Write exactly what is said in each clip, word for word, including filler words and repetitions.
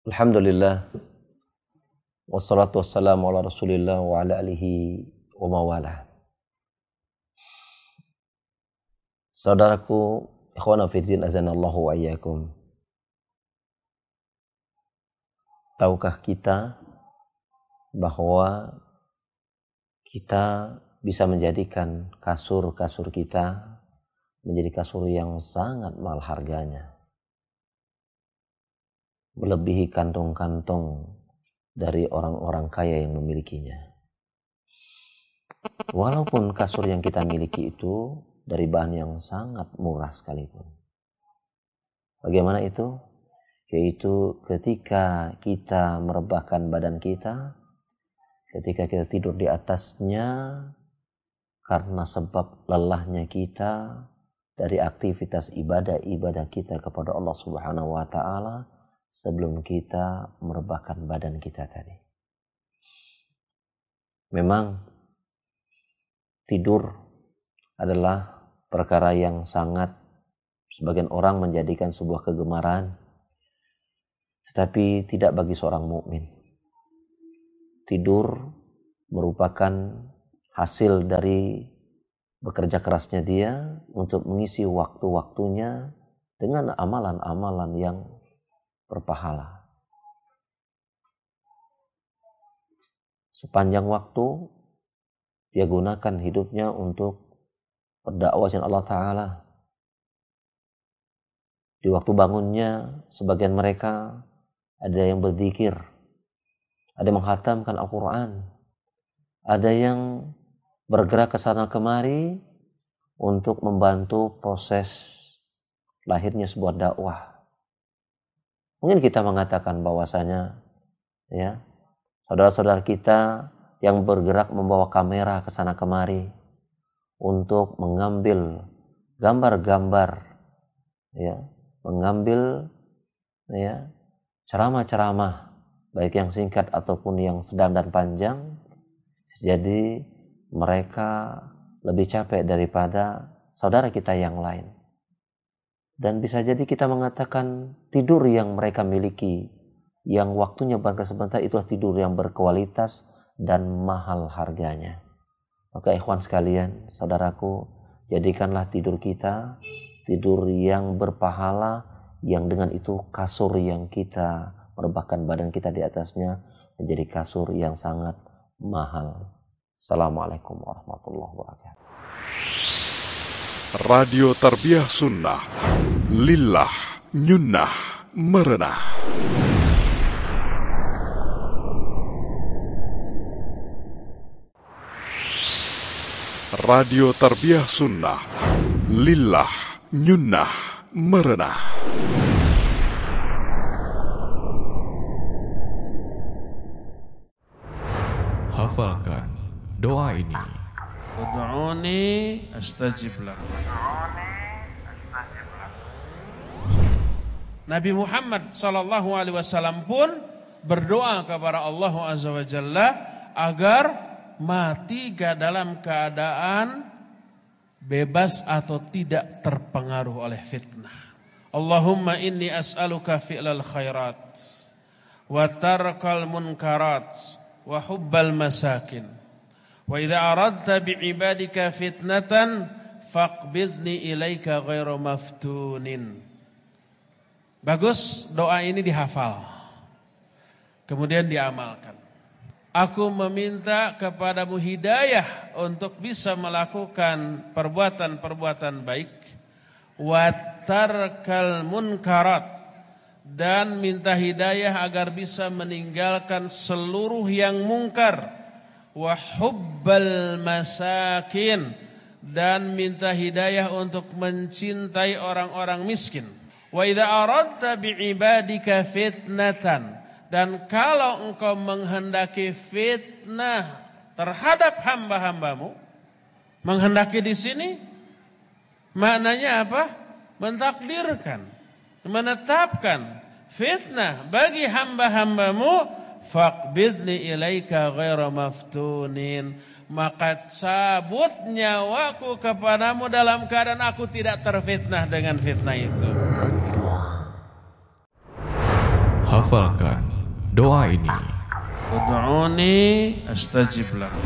Alhamdulillah, wassalatu wassalamu ala rasulillah wa ala alihi wa mawalah. Saudaraku, ikhwana fiddin azanallahu wa iyyakum. Tahukah kita bahwa kita bisa menjadikan kasur-kasur kita menjadi kasur yang sangat mahal harganya, melebihi kantong-kantong dari orang-orang kaya yang memilikinya. Walaupun kasur yang kita miliki itu dari bahan yang sangat murah sekalipun. Bagaimana itu? Yaitu ketika kita merebahkan badan kita, ketika kita tidur di atasnya karena sebab lelahnya kita dari aktivitas ibadah-ibadah kita kepada Allah Subhanahu wa taala, sebelum kita merebahkan badan kita tadi. Memang tidur adalah perkara yang sangat sebagian orang menjadikan sebuah kegemaran, tetapi tidak bagi seorang mukmin. Tidur merupakan hasil dari bekerja kerasnya dia untuk mengisi waktu-waktunya dengan amalan-amalan yang berpahala. Sepanjang waktu dia gunakan hidupnya untuk berdakwah dengan Allah Ta'ala. Di waktu bangunnya sebagian mereka ada yang berzikir, ada yang menghatamkan Al-Quran, ada yang bergerak ke sana kemari untuk membantu proses lahirnya sebuah dakwah. Mungkin kita mengatakan bahwasanya ya, saudara-saudara kita yang bergerak membawa kamera ke sana kemari untuk mengambil gambar-gambar, ya, mengambil ya, ceramah-ceramah baik yang singkat ataupun yang sedang dan panjang. Jadi mereka lebih capek daripada saudara kita yang lain. Dan bisa jadi kita mengatakan tidur yang mereka miliki, yang waktunya bahkan sebentar, itulah tidur yang berkualitas dan mahal harganya. Maka ikhwan sekalian, saudaraku, jadikanlah tidur kita tidur yang berpahala, yang dengan itu kasur yang kita merebahkan badan kita di atasnya menjadi kasur yang sangat mahal. Assalamualaikum warahmatullahi wabarakatuh. Radio Tarbiyah Sunnah, lillah nyunnah merenah. Radio Tarbiyah Sunnah, lillah nyunnah merenah. Hafalkan doa ini. Ud'uni astajib lakum. Nabi Muhammad sallallahu alaihi wasallam pun berdoa kepada Allah Azza wa Jalla agar mati dalam keadaan bebas atau tidak terpengaruh oleh fitnah. Allahumma inni as'aluka fi'lal khairat wa tarkal munkarat wa hubbal masakin. Wa idza aradta bi'ibadika fitnatan faqbidni ilaika ghairu maftunin. Bagus, doa ini dihafal. Kemudian diamalkan. Aku meminta kepadamu hidayah untuk bisa melakukan perbuatan-perbuatan baik. Wa tarkal munkarat, dan minta hidayah agar bisa meninggalkan seluruh yang mungkar. Wa hubbal masakin, dan minta hidayah untuk mencintai orang-orang miskin. Wa idza aradta bi'ibadika fitnatan, dan kalau engkau menghendaki fitnah terhadap hamba-hambamu, menghendaki di sini maknanya apa? Mentakdirkan, menetapkan fitnah bagi hamba-hambamu, faqbidni ilaika ghairu maftunin, maka cabut nyawaku kepadamu dalam keadaan aku tidak terfitnah dengan fitnah itu. Hafalkan doa ini. Ud'uni astajib lakum.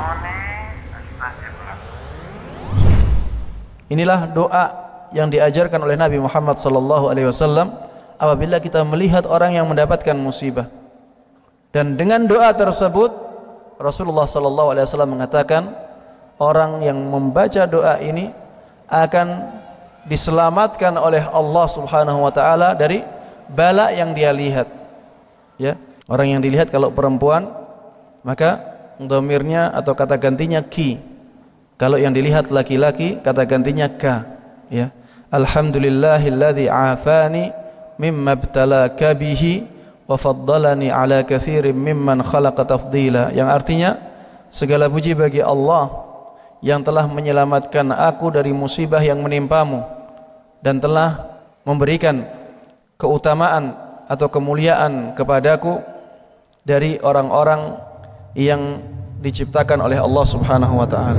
Inilah doa yang diajarkan oleh Nabi Muhammad sallallahu alaihi wasallam apabila kita melihat orang yang mendapatkan musibah. Dan dengan doa tersebut Rasulullah sallallahu alaihi wasallam mengatakan orang yang membaca doa ini akan diselamatkan oleh Allah Subhanahu wa taala dari bala yang dia lihat. Ya, orang yang dilihat kalau perempuan maka dhamirnya atau kata gantinya ki. Kalau yang dilihat laki-laki kata gantinya ka, ya. Alhamdulillahilladzi afani mimma ibtalaka bihi wa faddalani ala katsirin mimman khalaqa tafdila. Yang artinya segala puji bagi Allah yang telah menyelamatkan aku dari musibah yang menimpamu dan telah memberikan keutamaan atau kemuliaan kepadaku dari orang-orang yang diciptakan oleh Allah Subhanahu wa taala.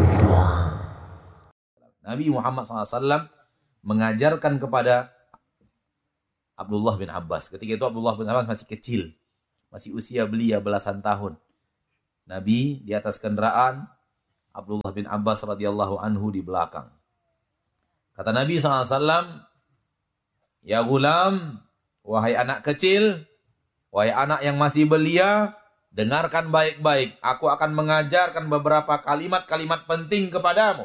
Nabi Muhammad shallallahu alaihi wasallam mengajarkan kepada Abdullah bin Abbas. Ketika itu Abdullah bin Abbas masih kecil, masih usia belia belasan tahun. Nabi di atas kendaraan, Abdullah bin Abbas radhiyallahu anhu di belakang. Kata Nabi shallallahu alaihi wasallam, "Ya gulam, wahai anak kecil, wahai anak yang masih belia, dengarkan baik-baik. Aku akan mengajarkan beberapa kalimat-kalimat penting kepadamu.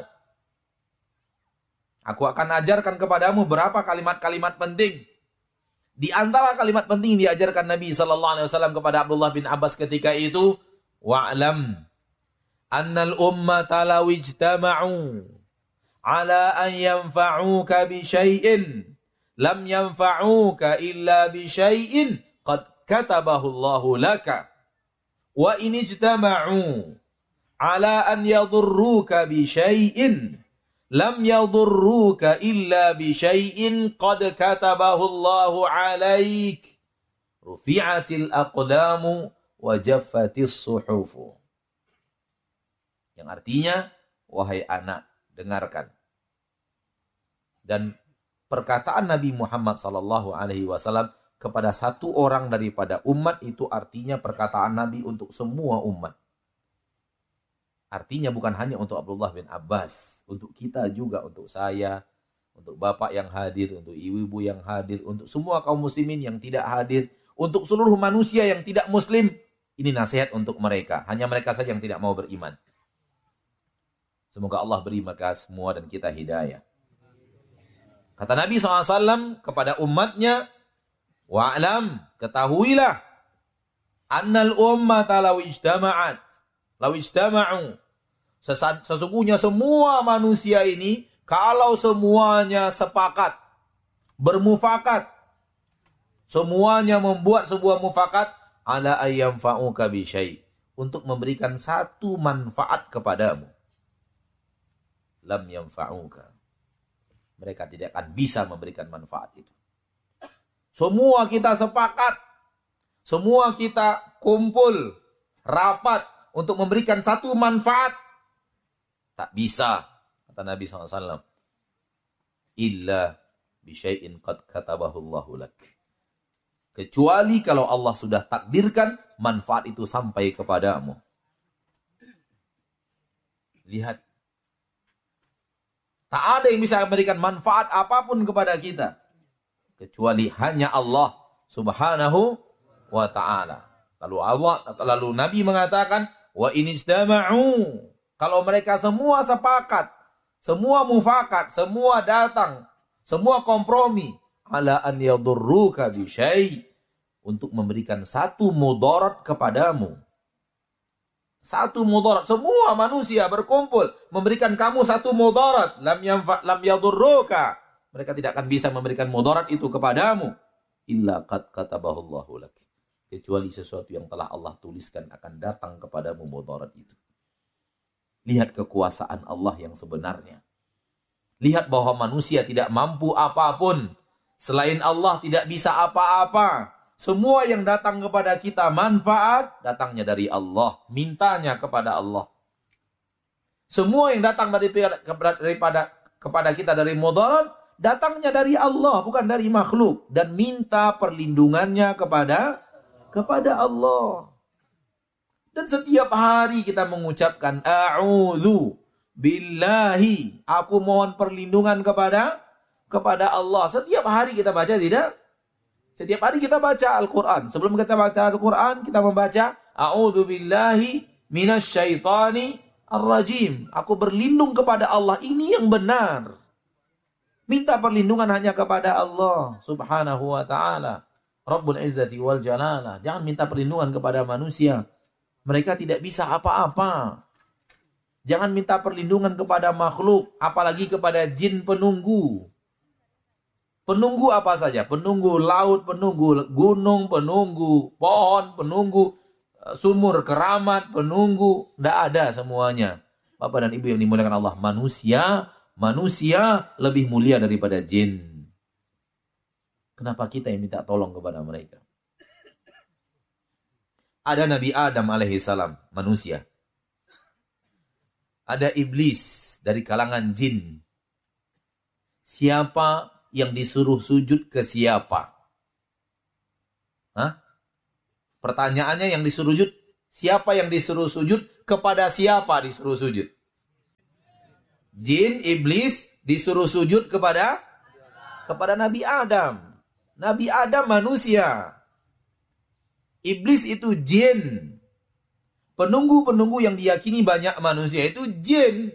Aku akan ajarkan kepadamu beberapa kalimat-kalimat penting." Di antara kalimat penting yang diajarkan Nabi sallallahu alaihi wasallam kepada Abdullah bin Abbas ketika itu, "Wa'lam annal ummata law ijtama'u ala an yanfa'uka bi syai'in lam yanfa'uka illa bi syai'in qad katabahu Allahu laka. Wa in ijtama'u ala an yadurruka bi syai'in lam yadurruka illa bi syai'in qad katabahu Allahu 'alaik. Rufi'atil aqdamu wa jaffatis suhufu." Yang artinya, wahai anak, dengarkan. Dan perkataan Nabi Muhammad sallallahu alaihi wasallam kepada satu orang daripada umat itu artinya perkataan Nabi untuk semua umat. Artinya bukan hanya untuk Abdullah bin Abbas, untuk kita juga, untuk saya, untuk bapak yang hadir, untuk ibu-ibu yang hadir, untuk semua kaum muslimin yang tidak hadir, untuk seluruh manusia yang tidak muslim. Ini nasihat untuk mereka, hanya mereka saja yang tidak mau beriman. Semoga Allah beri mereka semua dan kita hidayah. Kata Nabi shallallahu alaihi wasallam kepada umatnya, "Wa'lam, ketahuilah, annal ummata law ijtama'at, law ijtama'u." Sesungguhnya semua manusia ini, kalau semuanya sepakat, bermufakat, semuanya membuat sebuah mufakat, ala ayyamfa'uka bi syai', untuk memberikan satu manfaat kepadamu, lam yanfa'uka, mereka tidak akan bisa memberikan manfaat itu. Semua kita sepakat, semua kita kumpul, rapat untuk memberikan satu manfaat. Tak bisa, kata Nabi shallallahu alaihi wasallam. Illa bisyai'in qad katabahu Allahu lak. Kecuali kalau Allah sudah takdirkan manfaat itu sampai kepadamu. Lihat. Tak ada yang bisa memberikan manfaat apapun kepada kita kecuali hanya Allah Subhanahu wa ta'ala. Lalu Allah, lalu Nabi mengatakan, wa in ijtama'u, kalau mereka semua sepakat, semua mufakat, semua datang, semua kompromi, ala an yadurruka bi syai', untuk memberikan satu mudarat kepadamu. Satu mudarat, semua manusia berkumpul memberikan kamu satu mudarat, lam yanfa lam yadurruka, mereka tidak akan bisa memberikan mudarat itu kepadamu illa qad katabahu Allahu lak, kecuali sesuatu yang telah Allah tuliskan akan datang kepadamu mudarat itu. Lihat kekuasaan Allah yang sebenarnya. Lihat bahwa manusia tidak mampu apapun, selain Allah tidak bisa apa-apa. Semua yang datang kepada kita manfaat datangnya dari Allah, mintanya kepada Allah. Semua yang datang daripada kepada kepada kita dari mudarat datangnya dari Allah, bukan dari makhluk. Dan minta perlindungannya kepada kepada Allah. Dan setiap hari kita mengucapkan a'udzu billahi, aku mohon perlindungan kepada kepada Allah. Setiap hari kita baca tidak? Setiap hari kita baca Al-Quran. Sebelum kita baca Al-Quran, kita membaca a'udzu billahi minasyaitani ar-rajim. Aku berlindung kepada Allah. Ini yang benar. Minta perlindungan hanya kepada Allah subhanahu wa ta'ala. Rabbul Izzati wal Jalalah. Jangan minta perlindungan kepada manusia. Mereka tidak bisa apa-apa. Jangan minta perlindungan kepada makhluk. Apalagi kepada jin penunggu. Penunggu apa saja? Penunggu laut, penunggu gunung, penunggu pohon, penunggu sumur keramat, penunggu. Tidak ada semuanya. Bapak dan Ibu yang dimuliakan Allah. Manusia Manusia lebih mulia daripada jin. Kenapa kita yang minta tolong kepada mereka? Ada Nabi Adam alaihissalam, manusia. Ada iblis dari kalangan jin. Siapa yang disuruh sujud ke siapa? Hah? Pertanyaannya yang disuruh sujud, siapa yang disuruh sujud? Kepada siapa disuruh sujud? Jin, iblis disuruh sujud kepada kepada Nabi Adam. Nabi Adam manusia. Iblis itu jin. Penunggu-penunggu yang diyakini banyak manusia itu jin.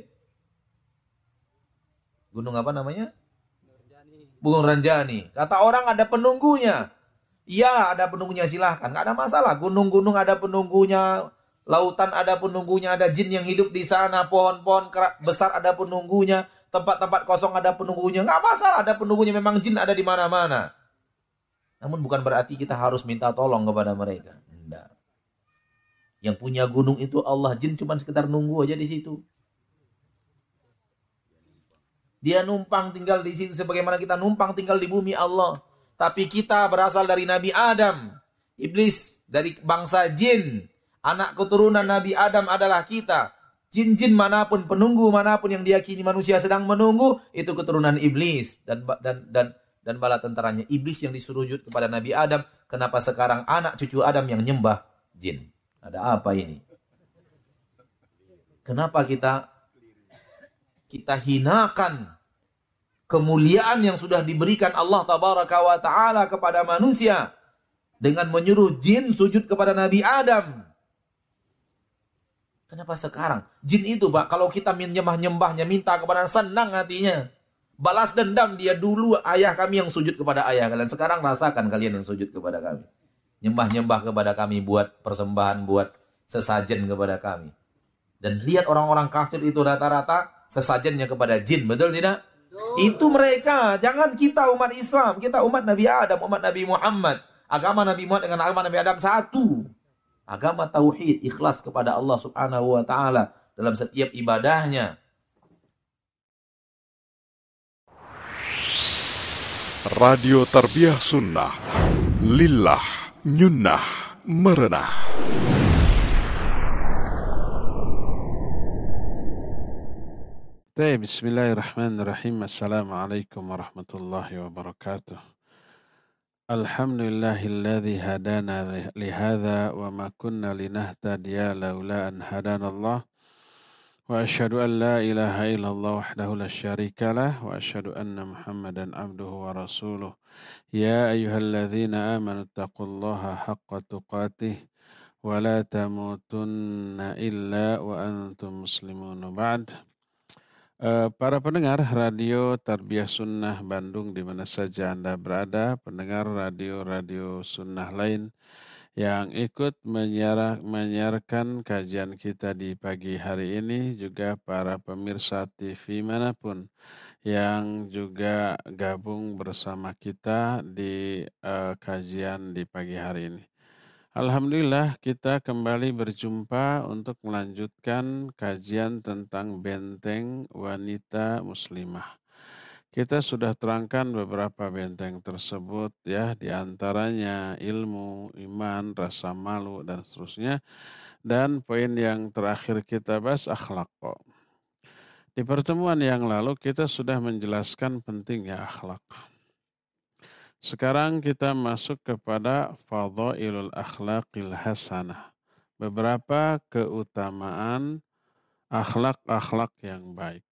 Gunung apa namanya? Gunung Ranjani. Kata orang ada penunggunya. Iya, ada penunggunya, silahkan. Nggak ada masalah. Gunung-gunung ada penunggunya. Lautan ada penunggunya, ada jin yang hidup di sana, pohon-pohon besar ada penunggunya, tempat-tempat kosong ada penunggunya. Nggak masalah, ada penunggunya, memang jin ada di mana-mana. Namun bukan berarti kita harus minta tolong kepada mereka. Tidak. Yang punya gunung itu Allah, jin cuma sekedar nunggu aja di situ. Dia numpang tinggal di situ sebagaimana kita numpang tinggal di bumi Allah. Tapi kita berasal dari Nabi Adam. Iblis dari bangsa jin. Anak keturunan Nabi Adam adalah kita. Jin-jin manapun, penunggu manapun yang diyakini manusia sedang menunggu, itu keturunan iblis dan dan dan dan bala tentaranya. Iblis yang disuruh sujud kepada Nabi Adam. Kenapa sekarang anak cucu Adam yang nyembah jin? Ada apa ini? Kenapa kita kita hinakan kemuliaan yang sudah diberikan Allah tabaraka wa taala kepada manusia dengan menyuruh jin sujud kepada Nabi Adam? Kenapa sekarang? Jin itu, Pak, kalau kita menyembah-nyembahnya, minta kepada senang hatinya. Balas dendam, dia dulu ayah kami yang sujud kepada ayah kalian. Sekarang rasakan kalian yang sujud kepada kami. Nyembah-nyembah kepada kami, buat persembahan, buat sesajen kepada kami. Dan lihat orang-orang kafir itu rata-rata sesajennya kepada jin, betul tidak? Itu mereka, jangan kita umat Islam. Kita umat Nabi Adam, umat Nabi Muhammad. Agama Nabi Muhammad dengan agama Nabi Adam satu. Agama tauhid, ikhlas kepada Allah subhanahu wa ta'ala dalam setiap ibadahnya. Radio Tarbiyah Sunnah, Lillah, Nyunnah, Merenah. Bismillahirrahmanirrahim. Assalamualaikum warahmatullahi wabarakatuh. Alhamdulillahilladzi hadana lihadza wa ma kunna linahtadiya laula an hadanallah. Wa asyhadu an la ilaha illallah wahdahu la syarikalah wa asyhadu anna Muhammadan abduhu wa rasuluh. Ya ayyuhalladzina amanu taqullaha haqqa tuqatih wa la tamutunna illa wa antum muslimun. Ba'd. Uh, para pendengar Radio Tarbiyah Sunnah Bandung di mana saja Anda berada, pendengar radio-radio sunnah lain yang ikut menyiar, menyiarkan kajian kita di pagi hari ini, juga para pemirsa T V manapun yang juga gabung bersama kita di uh, kajian di pagi hari ini. Alhamdulillah kita kembali berjumpa untuk melanjutkan kajian tentang benteng wanita muslimah. Kita sudah terangkan beberapa benteng tersebut ya, diantaranya ilmu, iman, rasa malu dan seterusnya. Dan poin yang terakhir kita bahas akhlak. Di pertemuan yang lalu kita sudah menjelaskan pentingnya akhlak. Sekarang kita masuk kepada fadhailul akhlaqil hasanah. Beberapa keutamaan akhlak-akhlak yang baik.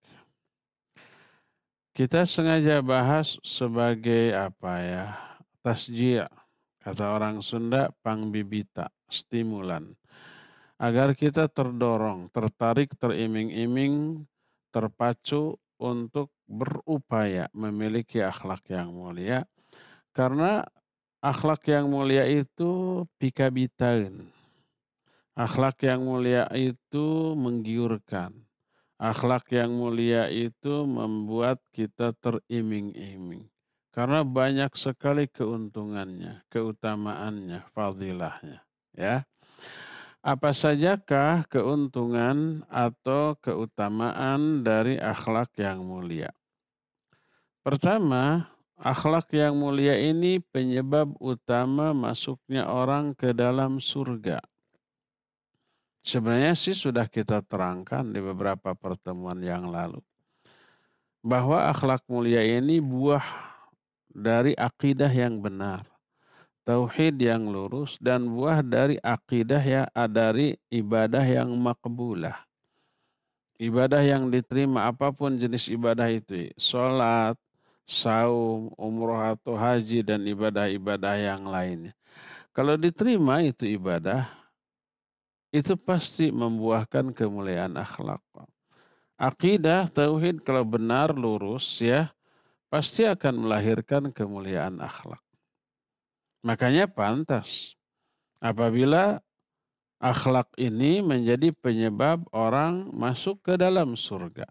Kita sengaja bahas sebagai apa ya? Tasji', kata orang Sunda, pangbibita, stimulan. Agar kita terdorong, tertarik, teriming-iming, terpacu untuk berupaya memiliki akhlak yang mulia. Karena akhlak yang mulia itu pikabitain. Akhlak yang mulia itu menggiurkan. Akhlak yang mulia itu membuat kita teriming-iming. Karena banyak sekali keuntungannya, keutamaannya, fadilahnya. Ya. Apa sajakah keuntungan atau keutamaan dari akhlak yang mulia? Pertama, akhlak yang mulia ini penyebab utama masuknya orang ke dalam surga. Sebenarnya sih sudah kita terangkan di beberapa pertemuan yang lalu. Bahwa akhlak mulia ini buah dari akidah yang benar. Tauhid yang lurus dan buah dari akidah ya dari ibadah yang makbulah. Ibadah yang diterima apapun jenis ibadah itu. Salat, saum, umroh atau haji dan ibadah-ibadah yang lainnya. Kalau diterima itu ibadah, itu pasti membuahkan kemuliaan akhlak. Akidah, tauhid kalau benar lurus ya, pasti akan melahirkan kemuliaan akhlak. Makanya pantas apabila akhlak ini menjadi penyebab orang masuk ke dalam surga.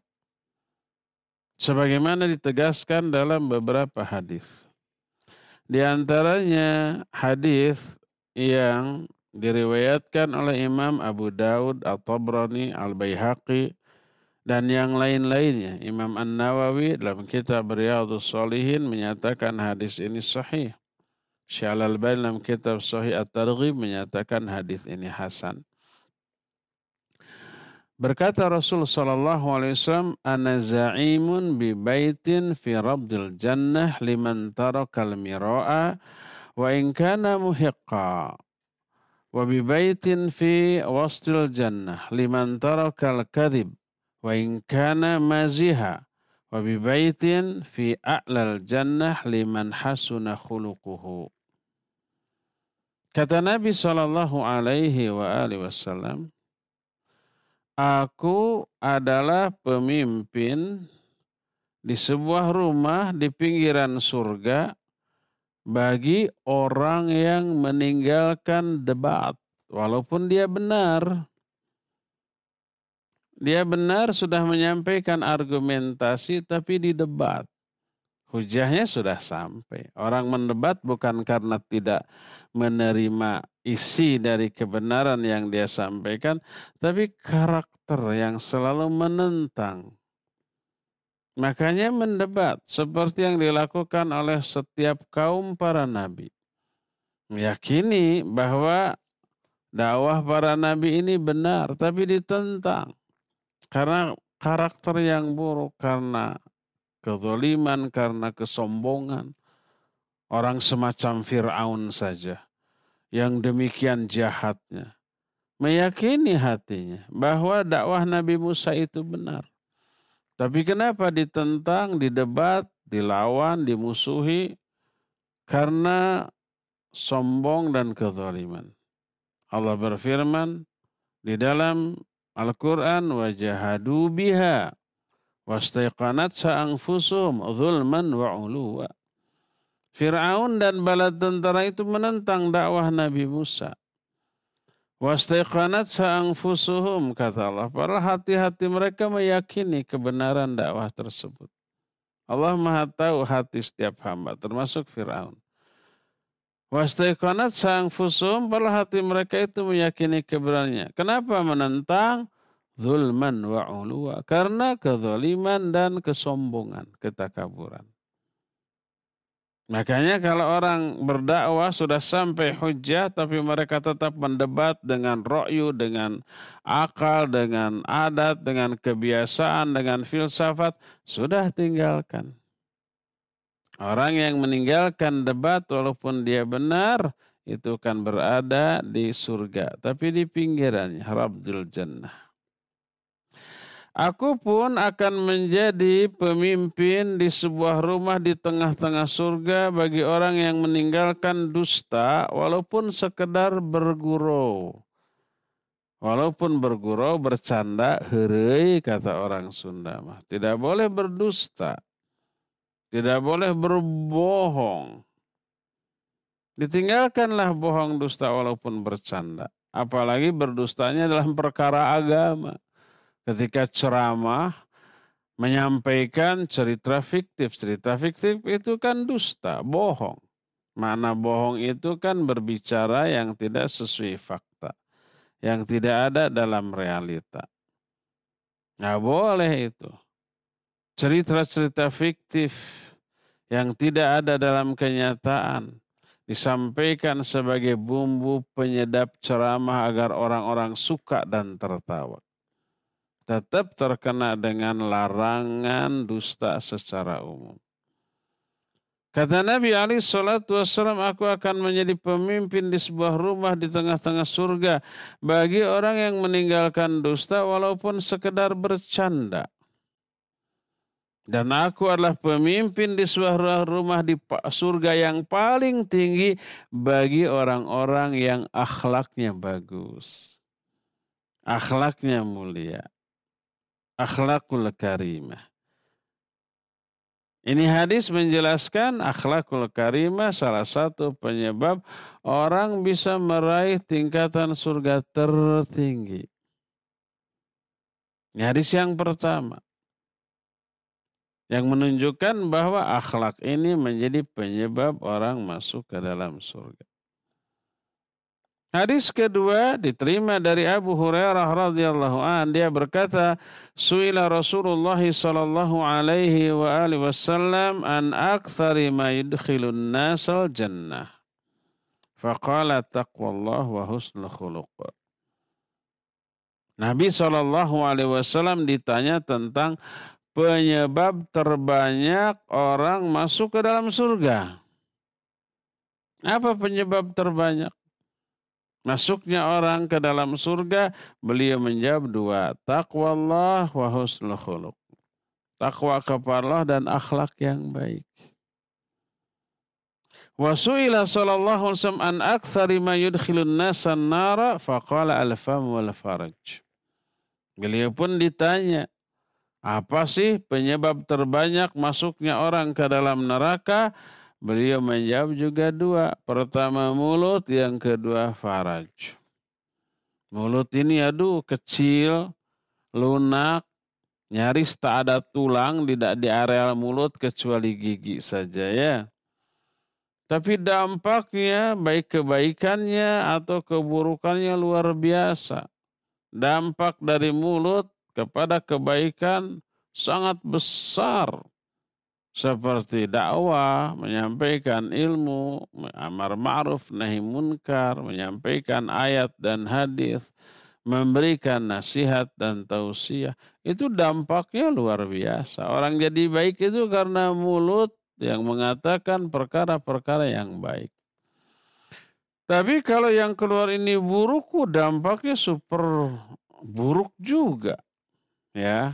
Sebagaimana ditegaskan dalam beberapa hadis. Di antaranya hadis yang diriwayatkan oleh Imam Abu Daud, At-Tabrani, Al-Baihaqi, dan yang lain-lainnya. Imam An-Nawawi dalam kitab Riyadhus Shalihin menyatakan hadis ini sahih. Syekh Al-Albani dalam kitab Sahih At-Targhib menyatakan hadis ini hasan. Berkata Rasul sallallahu alaihi wasallam, "Ana za'imun bi baitin fi rabdil jannah liman tarakal mira'a wa in kana muhiqqa." Wa bi baitin fi wastil jannah liman tarakal kadhib wa in kana maziha wa bi baitin fi a'lal jannah liman hasuna khuluquhu. Kata Nabi sallallahu alaihi wa alihi wasallam, aku adalah pemimpin di sebuah rumah di pinggiran surga bagi orang yang meninggalkan debat, walaupun dia benar. Dia benar sudah menyampaikan argumentasi tapi di debat. Hujahnya sudah sampai. Orang mendebat bukan karena tidak menerima isi dari kebenaran yang dia sampaikan, tapi karakter yang selalu menentang. Makanya mendebat seperti yang dilakukan oleh setiap kaum para nabi. Meyakini bahwa dakwah para nabi ini benar, tapi ditentang. Karena karakter yang buruk, karena kezaliman, karena kesombongan. Orang semacam Fir'aun saja yang demikian jahatnya meyakini hatinya bahwa dakwah Nabi Musa itu benar. Tapi kenapa ditentang, didebat, dilawan, dimusuhi? Karena sombong dan kezaliman. Allah berfirman di dalam Al-Quran, wajahadu biha wastaiqanatsa anfusuhum zulman wa uluwa. Fir'aun dan bala tentara itu menentang dakwah Nabi Musa. Wastaiqanatsa anfusuhum, kata Allah, padahal hati-hati mereka meyakini kebenaran dakwah tersebut. Allah Maha tahu hati setiap hamba, termasuk Fir'aun. Wastaiqanatsa anfusuhum, padahal hati mereka itu meyakini kebenarannya. Kenapa menentang? Zulman wa uluwa, karena kezaliman dan kesombongan, ketakaburan. Makanya kalau orang berdakwah sudah sampai hujjah tapi mereka tetap mendebat dengan ra'yu, dengan akal, dengan adat, dengan kebiasaan, dengan filsafat, sudah tinggalkan. Orang yang meninggalkan debat walaupun dia benar, itu kan berada di surga. Tapi di pinggirannya, Rabdul Jannah. Aku pun akan menjadi pemimpin di sebuah rumah di tengah-tengah surga bagi orang yang meninggalkan dusta walaupun sekedar bergurau. Walaupun bergurau, bercanda, heureuy kata orang Sunda mah. Tidak boleh berdusta. Tidak boleh berbohong. Ditinggalkanlah bohong dusta walaupun bercanda. Apalagi berdustanya dalam perkara agama. Ketika ceramah menyampaikan cerita fiktif. Cerita fiktif itu kan dusta, bohong. Makna bohong itu kan berbicara yang tidak sesuai fakta. Yang tidak ada dalam realita. Nggak boleh itu. Cerita-cerita fiktif yang tidak ada dalam kenyataan disampaikan sebagai bumbu penyedap ceramah agar orang-orang suka dan tertawa. Tetap terkena dengan larangan dusta secara umum. Kata Nabi alaihi salatu wassalam, aku akan menjadi pemimpin di sebuah rumah di tengah-tengah surga bagi orang yang meninggalkan dusta walaupun sekedar bercanda. Dan aku adalah pemimpin di sebuah rumah di surga yang paling tinggi bagi orang-orang yang akhlaknya bagus. Akhlaknya mulia. Akhlakul karimah. Ini hadis menjelaskan akhlakul karimah salah satu penyebab orang bisa meraih tingkatan surga tertinggi. Ini hadis yang pertama. Yang menunjukkan bahwa akhlak ini menjadi penyebab orang masuk ke dalam surga. Hadis kedua diterima dari Abu Hurairah radhiyallahu an, dia berkata, "Su'ila Rasulullah sallallahu alaihi wa alihi wasallam an aktsari ma yudkhilun nasal jannah." Faqala taqwallah wa husnul khuluq. Nabi sallallahu alaihi wasallam ditanya tentang penyebab terbanyak orang masuk ke dalam surga. Apa penyebab terbanyak masuknya orang ke dalam surga? Beliau menjawab dua. Taqwa Allah wa husnul khuluq. Takwa kepada Allah dan akhlak yang baik. Wa su'ila sallallahu alaihi wasallam an aktsari ma yudkhilun nasan nara faqala al-fam wal faraj. Beliau pun ditanya, apa sih penyebab terbanyak masuknya orang ke dalam neraka? Beliau menjawab juga dua. Pertama mulut, yang kedua faraj. Mulut ini aduh kecil, lunak, nyaris tak ada tulang di, di area mulut kecuali gigi saja ya. Tapi dampaknya baik kebaikannya atau keburukannya luar biasa. Dampak dari mulut kepada kebaikan sangat besar. Seperti dakwah, menyampaikan ilmu, amar ma'ruf, nahi munkar, menyampaikan ayat dan hadis, memberikan nasihat dan tausiah. Itu dampaknya luar biasa. Orang jadi baik itu karena mulut yang mengatakan perkara-perkara yang baik. Tapi kalau yang keluar ini buruk, dampaknya super buruk juga. Ya.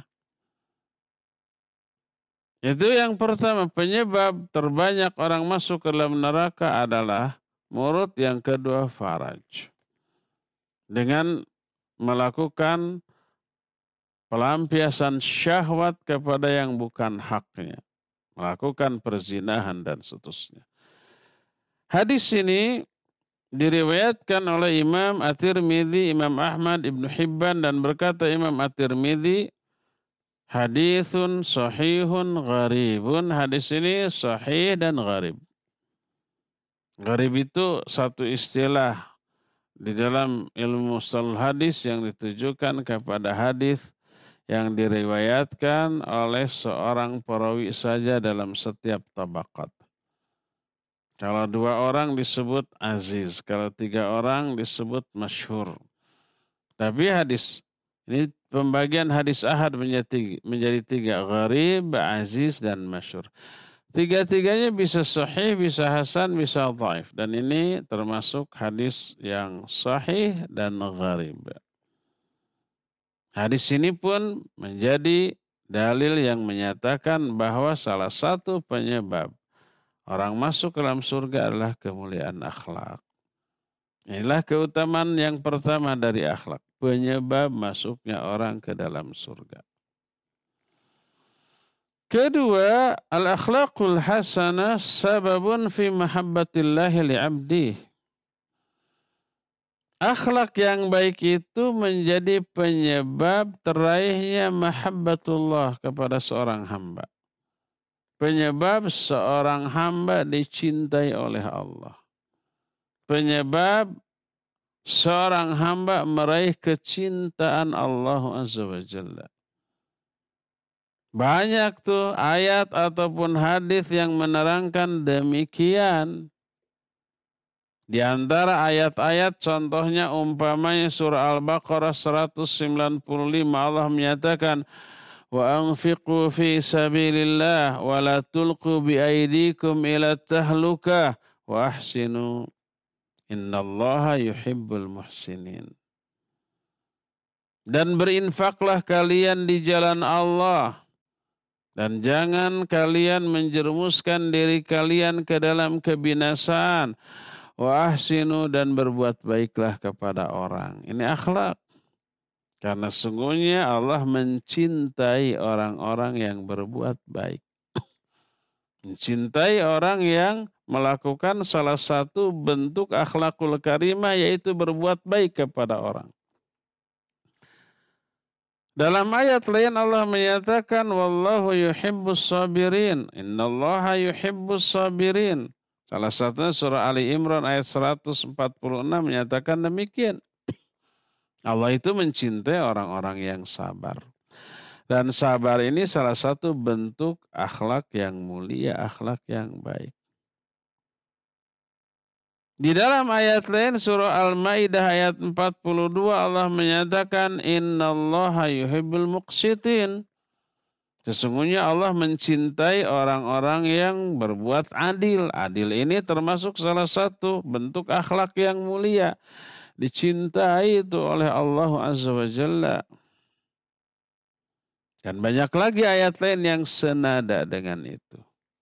Itu yang pertama, penyebab terbanyak orang masuk ke dalam neraka adalah mulut, yang kedua faraj. Dengan melakukan pelampiasan syahwat kepada yang bukan haknya. Melakukan perzinahan dan seterusnya. Hadis ini diriwayatkan oleh Imam At-Tirmidzi, Imam Ahmad, Ibnu Hibban, dan berkata Imam At-Tirmidzi, hadisun sahihun gharibun. Hadis ini sahih dan gharib. Gharib itu satu istilah di dalam ilmu mustalah hadis yang ditujukan kepada hadis yang diriwayatkan oleh seorang perawi saja dalam setiap tabakat. Kalau dua orang disebut aziz, kalau tiga orang disebut masyhur. Tapi hadis ini pembagian hadis ahad menjadi, menjadi tiga, gharib, aziz, dan masyhur. Tiga-tiganya bisa sahih, bisa hasan, bisa dhaif. Dan ini termasuk hadis yang sahih dan gharib. Hadis ini pun menjadi dalil yang menyatakan bahwa salah satu penyebab orang masuk ke dalam surga adalah kemuliaan akhlak. Inilah keutamaan yang pertama dari akhlak. Penyebab masuknya orang ke dalam surga. Kedua, al-akhlaqul hasanah sababun fi mahabbatillahi li'abdih. Akhlak yang baik itu menjadi penyebab teraihnya mahabbatullah kepada seorang hamba. Penyebab seorang hamba dicintai oleh Allah. Penyebab seorang hamba meraih kecintaan Allah Azza wa Jalla. Banyak tuh ayat ataupun hadis yang menerangkan demikian. Di antara ayat-ayat contohnya umpamanya surah Al-Baqarah seratus sembilan puluh lima Allah menyatakan wa anfiqu fi sabilillah wa la tulqu bi aydikum ila tahlukah wa ahsinu innallaha yuhibbul muhsinin. Dan berinfaklah kalian di jalan Allah. Dan jangan kalian menjerumuskan diri kalian ke dalam kebinasaan. Wa ahsinu, dan berbuat baiklah kepada orang. Ini akhlak. Karena sungguhnya Allah mencintai orang-orang yang berbuat baik. Mencintai orang yang melakukan salah satu bentuk akhlakul karimah, yaitu berbuat baik kepada orang. Dalam ayat lain Allah menyatakan wallahu yuhibbus sabirin. Innallaha yuhibbus sabirin. Salah satunya surah Ali Imran ayat seratus empat puluh enam menyatakan demikian. Allah itu mencintai orang-orang yang sabar. Dan sabar ini salah satu bentuk akhlak yang mulia, akhlak yang baik. Di dalam ayat lain surah Al-Maidah ayat empat puluh dua Allah menyatakan innallaha yuhibbul muqsitin. Sesungguhnya Allah mencintai orang-orang yang berbuat adil. Adil ini termasuk salah satu bentuk akhlak yang mulia. Dicintai itu oleh Allah Azza wa Jalla. Dan banyak lagi ayat lain yang senada dengan itu.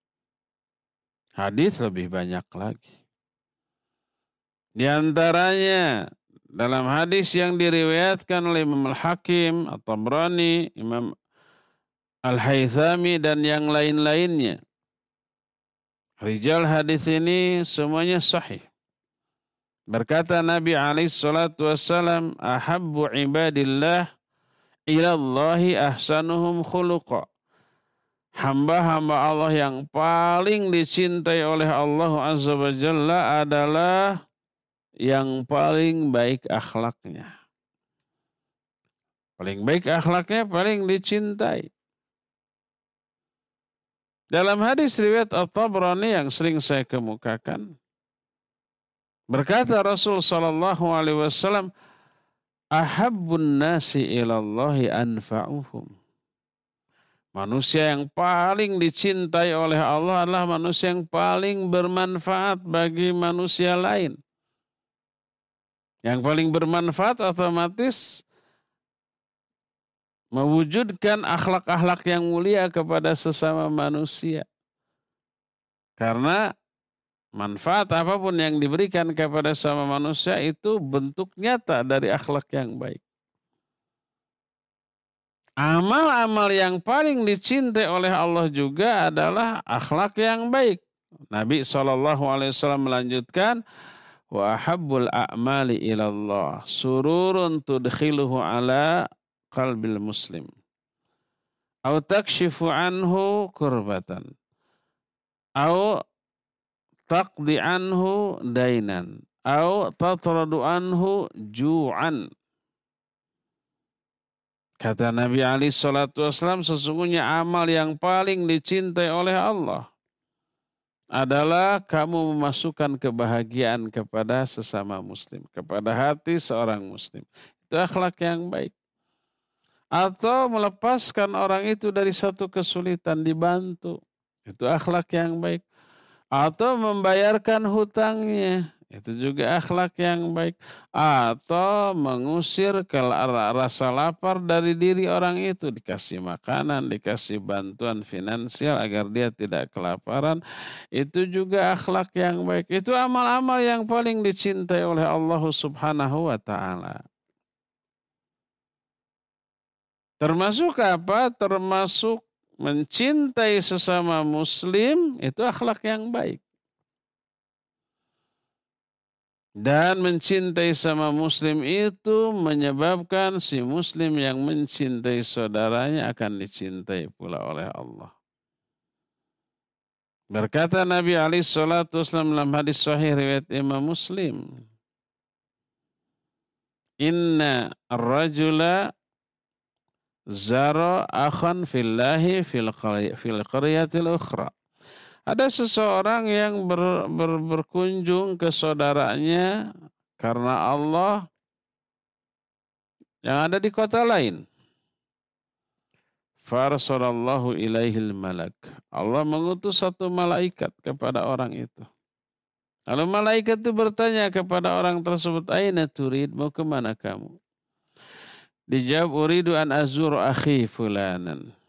Hadis lebih banyak lagi. Di antaranya dalam hadis yang diriwayatkan oleh Imam Al-Hakim, At-Tabrani, Imam Al-Haythami dan yang lain-lainnya. Rijal hadis ini semuanya sahih. Berkata Nabi alaihi salatu wassalam, ahabbu ibadillah ilallahi ahsanuhum khuluqa. Hamba-hamba Allah yang paling dicintai oleh Allah Azza wa Jalla adalah yang paling baik akhlaknya. Paling baik akhlaknya, paling dicintai. Dalam hadis riwayat At-Tabrani yang sering saya kemukakan, berkata Rasul sallallahu alaihi wasallam, ahabbun nasi ilallahi anfa'uhum. Manusia yang paling dicintai oleh Allah adalah manusia yang paling bermanfaat bagi manusia lain. Yang paling bermanfaat otomatis mewujudkan akhlak-akhlak yang mulia kepada sesama manusia. Karena manfaat apapun yang diberikan kepada sesama manusia itu bentuk nyata dari akhlak yang baik. Amal-amal yang paling dicintai oleh Allah juga adalah akhlak yang baik. Nabi shallallahu alaihi wasallam melanjutkan, wa ahabbul a'mali ilallah sururun tudkhiluhu ala qalbil muslim au takshifu anhu kurbatan au taqdi anhu dainan au tatradu anhu ju'an. Kata Nabi alaihi salatu wasallam, sesungguhnya amal yang paling dicintai oleh Allah adalah kamu memasukkan kebahagiaan kepada sesama muslim, kepada hati seorang muslim. Itu akhlak yang baik. Atau melepaskan orang itu dari satu kesulitan, dibantu. Itu akhlak yang baik. Atau membayarkan hutangnya. Itu juga akhlak yang baik. Atau mengusir rasa lapar dari diri orang itu. Dikasih makanan, dikasih bantuan finansial agar dia tidak kelaparan. Itu juga akhlak yang baik. Itu amal-amal yang paling dicintai oleh Allah Subhanahu wa ta'ala. Termasuk apa? Termasuk mencintai sesama muslim, itu akhlak yang baik. Dan mencintai sama muslim itu menyebabkan si muslim yang mencintai saudaranya akan dicintai pula oleh Allah. Berkata Nabi alaihi salatu wasallam dalam hadis sahih riwayat Imam Muslim, "Inna ar-rajula zara akhan fillahi fil qaryatil ukhra." Ada seseorang yang ber, ber, berkunjung ke saudaranya karena Allah yang ada di kota lain. Farsalallahu ilaihil malak. Allah mengutus satu malaikat kepada orang itu. Lalu malaikat itu bertanya kepada orang tersebut, "Aina turid? Mau kemana kamu?" Dijawab, "Uridu an azur akhi fulanan."